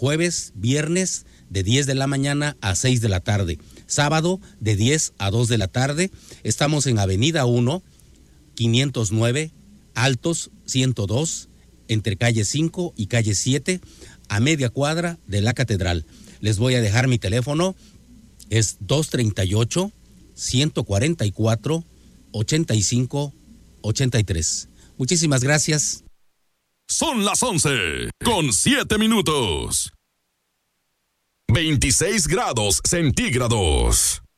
jueves, viernes, de 10 de la mañana a 6 de la tarde. Sábado, de 10 a 2 de la tarde. Estamos en Avenida 1, 509, Altos 102, entre calle 5 y calle 7, a media cuadra de la Catedral. Les voy a dejar mi teléfono, es 238-144-8583. Muchísimas gracias. Son las 11:07. 26 grados centígrados.